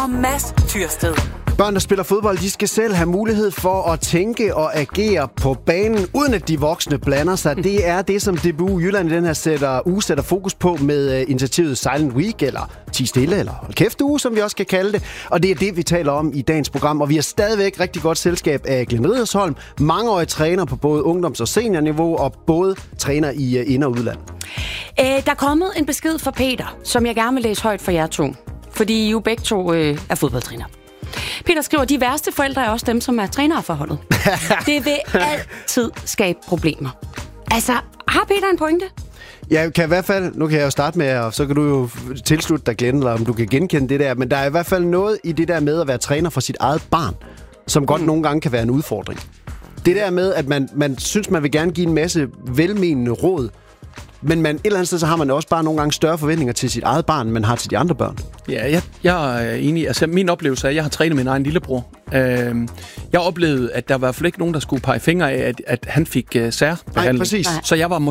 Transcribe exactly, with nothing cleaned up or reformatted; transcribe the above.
og Mads Tyrsted. Børn, der spiller fodbold, de skal selv have mulighed for at tænke og agere på banen, uden at de voksne blander sig. Det er det, som D B U Jylland i den her sætter, uge sætter fokus på med initiativet Silent Week, eller Ti Stille, eller Hold Kæft Uge, som vi også kan kalde det. Og det er det, vi taler om i dagens program. Og vi har stadigvæk rigtig godt selskab af Glenn Riddersholm, mangeårig træner på både ungdoms- og seniorniveau, og både træner i ind- og udland. Øh, der er kommet en besked fra Peter, som jeg gerne vil læse højt for jer to. Fordi I jo begge to øh, er fodboldtræner. Peter skriver, de værste forældre er også dem, som er trænere for holdet. Det vil altid skabe problemer. Altså, har Peter en pointe? Jeg kan i hvert fald, nu kan jeg jo starte med, og så kan du jo tilslutte dig, Glenn, eller om du kan genkende det der, men der er i hvert fald noget i det der med at være træner for sit eget barn, som godt mm. nogle gange kan være en udfordring. Det der med, at man, man synes, man vil gerne give en masse velmenende råd, men man, et eller andet sted, så har man også bare nogle gange større forventninger til sit eget barn, end man har til de andre børn. Ja, jeg, jeg er enig. Altså, min oplevelse er, at jeg har trænet min egen lillebror. Øh, jeg oplevede, at der var i hvert fald ikke nogen, der skulle pege fingre af, at, at han fik uh, særbehandling. Nej, præcis. Så jeg var